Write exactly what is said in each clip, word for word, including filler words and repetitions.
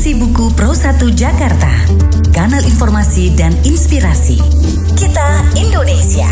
Esensi Buku Pro satu Jakarta, kanal informasi dan inspirasi. Kita Indonesia.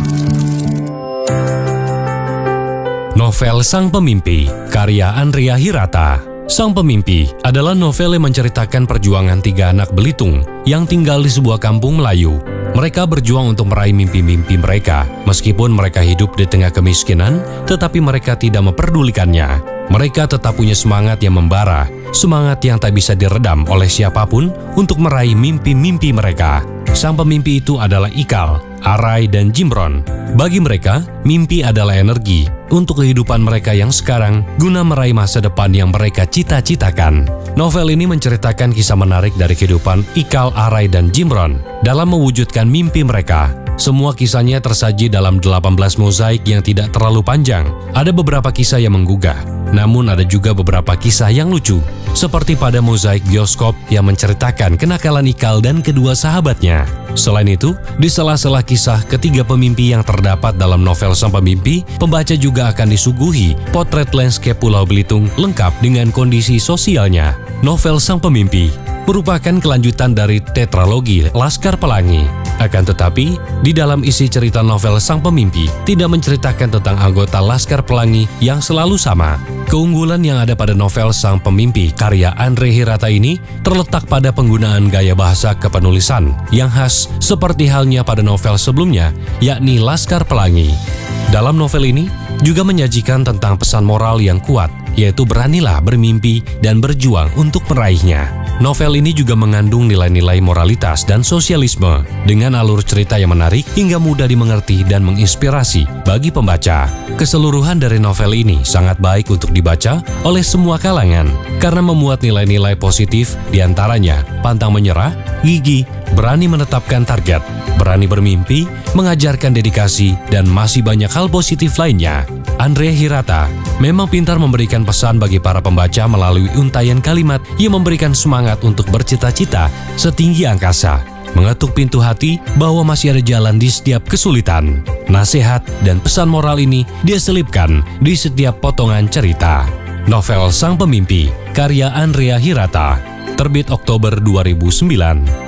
Novel Sang Pemimpi, karya Andrea Hirata. Sang Pemimpi adalah novel yang menceritakan perjuangan tiga anak Belitung yang tinggal di sebuah kampung Melayu. Mereka berjuang untuk meraih mimpi-mimpi mereka. Meskipun mereka hidup di tengah kemiskinan, tetapi mereka tidak memperdulikannya. Mereka tetap punya semangat yang membara, semangat yang tak bisa diredam oleh siapapun untuk meraih mimpi-mimpi mereka. Sang pemimpi itu adalah Ikal, Arai, dan Jimron. Bagi mereka, mimpi adalah energi untuk kehidupan mereka yang sekarang guna meraih masa depan yang mereka cita-citakan. Novel ini menceritakan kisah menarik dari kehidupan Ikal, Arai, dan Jimron dalam mewujudkan mimpi mereka. Semua kisahnya tersaji dalam delapan belas mozaik yang tidak terlalu panjang. Ada beberapa kisah yang menggugah, namun ada juga beberapa kisah yang lucu. Seperti pada mozaik bioskop yang menceritakan kenakalan Ikal dan kedua sahabatnya. Selain itu, di sela-sela kisah ketiga pemimpi yang terdapat dalam novel Sang Pemimpi, pembaca juga akan disuguhi potret landscape Pulau Belitung lengkap dengan kondisi sosialnya. Novel Sang Pemimpi merupakan kelanjutan dari tetralogi Laskar Pelangi. Akan tetapi, di dalam isi cerita novel Sang Pemimpi tidak menceritakan tentang anggota Laskar Pelangi yang selalu sama. Keunggulan yang ada pada novel Sang Pemimpi karya Andrea Hirata ini terletak pada penggunaan gaya bahasa kepenulisan yang khas seperti halnya pada novel sebelumnya, yakni Laskar Pelangi. Dalam novel ini juga menyajikan tentang pesan moral yang kuat, yaitu beranilah bermimpi dan berjuang untuk meraihnya. Novel ini juga mengandung nilai-nilai moralitas dan sosialisme dengan alur cerita yang menarik hingga mudah dimengerti dan menginspirasi bagi pembaca. Keseluruhan dari novel ini sangat baik untuk dibaca oleh semua kalangan karena memuat nilai-nilai positif diantaranya pantang menyerah, gigih, berani menetapkan target, berani bermimpi, mengajarkan dedikasi, dan masih banyak hal positif lainnya. Andrea Hirata memang pintar memberikan pesan bagi para pembaca melalui untayan kalimat yang memberikan semangat untuk bercita-cita setinggi angkasa, mengetuk pintu hati bahwa masih ada jalan di setiap kesulitan. Nasihat dan pesan moral ini dia selipkan di setiap potongan cerita. Novel Sang Pemimpi, karya Andrea Hirata, terbit Oktober dua ribu sembilan.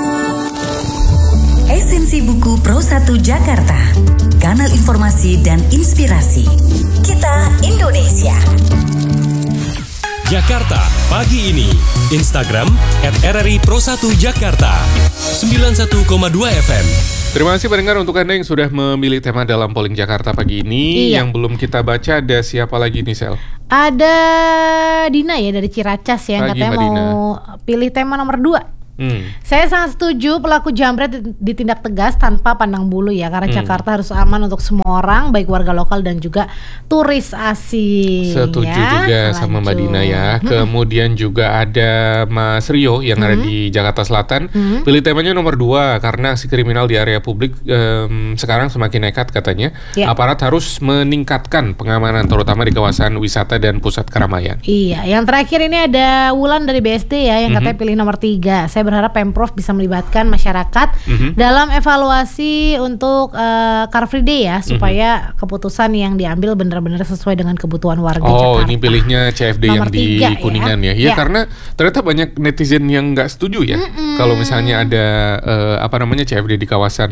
Esensi Buku Pro satu Jakarta, kanal informasi dan inspirasi. Kita Indonesia. Jakarta pagi ini. Instagram et r r i pro satu jakarta sembilan puluh satu koma dua F M. Terima kasih pendengar untuk Anda yang sudah memilih tema dalam polling Jakarta pagi ini. Iya. Yang belum kita baca ada siapa lagi nih, Sel? Ada Dina ya dari Ciracas ya, Pagi, katanya Mbak mau Dina. pilih tema nomor dua. Hmm. Saya sangat setuju pelaku jambret ditindak tegas tanpa pandang bulu ya, karena Hmm. Jakarta harus aman untuk semua orang, baik warga lokal dan juga turis asing. Setuju ya. juga sama Mbak Lanjut. Dina ya. Hmm. Kemudian juga ada Mas Rio yang ada Hmm. di Jakarta Selatan. Hmm. Pilih temanya nomor dua karena aksi kriminal di area publik em, sekarang semakin nekat katanya. Ya. Aparat harus meningkatkan pengamanan terutama di kawasan wisata dan pusat keramaian. Iya, yang terakhir ini ada Wulan dari B S D ya, yang katanya Mhm. pilih nomor tiga. Saya berharap Pemprov bisa melibatkan masyarakat Mhm. dalam evaluasi untuk uh, Car Free Day ya, supaya keputusan yang diambil benar-benar sesuai dengan kebutuhan warga Oh, Jakarta. ini pilihnya C F D Nomor yang di tiga, ya. Kuningan ya. Ya. Ya, karena ternyata banyak netizen yang nggak setuju ya. Kalau misalnya ada eh, apa namanya C F D di kawasan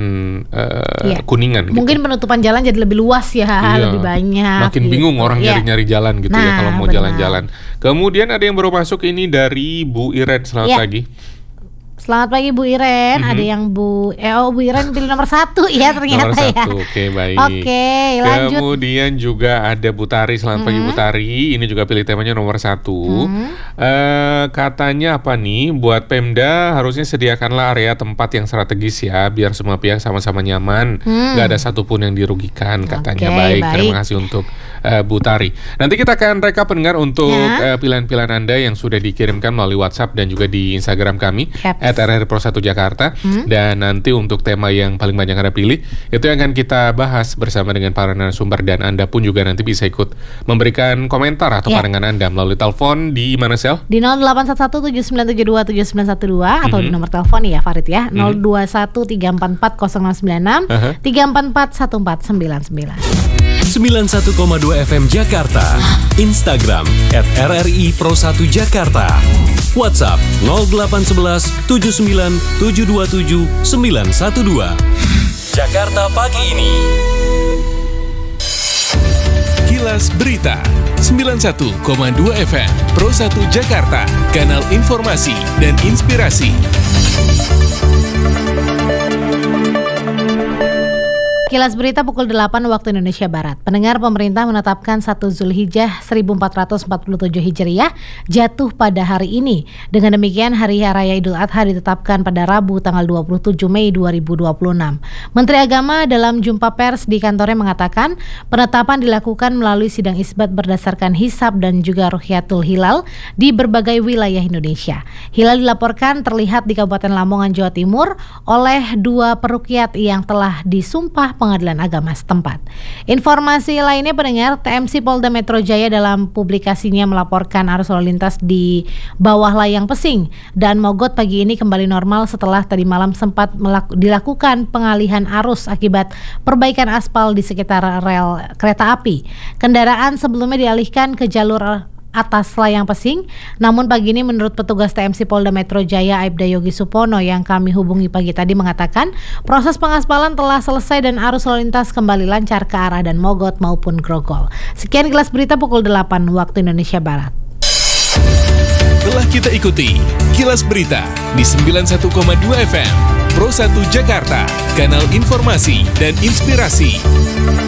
eh, Iya. Kuningan. Mungkin gitu. penutupan jalan jadi lebih luas ya, Iya. lebih banyak. Makin gitu. bingung orang Iya. nyari-nyari jalan gitu ya Nah, kalau mau benar. jalan-jalan. Kemudian ada yang baru masuk ini dari Bu Iren. Selamat Iya. pagi. Selamat pagi Bu Iren. Mhm. Ada yang Bu, eh oh Bu Iren pilih nomor satu ya ternyata Nomor satu, ya. oke baik. Oke, lanjut. Kemudian juga ada Bu Tari, selamat pagi Bu Tari. Ini juga pilih temanya nomor satu. Mhm. Eh, katanya apa nih? Buat Pemda harusnya sediakanlah area tempat yang strategis ya, biar semua pihak sama-sama nyaman. Hmm. Gak ada satupun yang dirugikan katanya. Oke, baik, baik. terima kasih untuk eh, Bu Tari. Nanti kita akan rekap pendengar untuk Ya. eh, pilihan-pilihan Anda yang sudah dikirimkan melalui WhatsApp dan juga di Instagram kami Yap. et r r pro satu Jakarta. Hmm. Dan nanti untuk tema yang paling banyak Anda pilih itu yang akan kita bahas bersama dengan para narasumber, dan Anda pun juga nanti bisa ikut memberikan komentar atau Ya. pandangan Anda melalui telepon di mana, Sel? Di nol delapan satu satu tujuh sembilan tujuh dua tujuh sembilan satu dua atau Mhm. di nomor telepon ya Farid ya, nol dua satu tiga empat empat nol nol sembilan enam Aha. tiga empat empat satu empat sembilan sembilan. sembilan puluh satu koma dua F M Jakarta. Instagram et r r i pro satu Jakarta. WhatsApp nol delapan satu satu tujuh sembilan tujuh dua tujuh sembilan satu dua. Jakarta Pagi Ini. Kilas Berita sembilan puluh satu koma dua F M Pro satu Jakarta, kanal informasi dan inspirasi. Kilas Berita pukul delapan waktu Indonesia Barat. Pendengar, pemerintah menetapkan satu Zulhijjah seribu empat ratus empat puluh tujuh Hijriah jatuh pada hari ini. Dengan demikian, Hari Raya Idul Adha ditetapkan pada Rabu tanggal dua puluh tujuh Mei dua ribu dua puluh enam. Menteri Agama dalam jumpa pers di kantornya mengatakan penetapan dilakukan melalui sidang isbat berdasarkan hisab dan juga ruhyatul hilal di berbagai wilayah Indonesia. Hilal dilaporkan terlihat di Kabupaten Lamongan, Jawa Timur oleh dua peruqyat yang telah disumpah Pengadilan Agama setempat. Informasi lainnya, pendengar, T M C Polda Metro Jaya dalam publikasinya melaporkan arus lalu lintas di bawah layang Pesing dan Mogot pagi ini kembali normal setelah tadi malam sempat melaku, dilakukan pengalihan arus akibat perbaikan aspal di sekitar rel kereta api. Kendaraan sebelumnya dialihkan ke jalur atas layang Pesing, namun pagi ini menurut petugas T M C Polda Metro Jaya Aibda Yogi Supono yang kami hubungi pagi tadi mengatakan proses pengaspalan telah selesai dan arus lalu lintas kembali lancar ke arah dan Mogot maupun Grogol. Sekian Kilas Berita pukul delapan waktu Indonesia Barat. Telah kita ikuti Kilas Berita di sembilan puluh satu koma dua F M Pro satu Jakarta, kanal informasi dan inspirasi.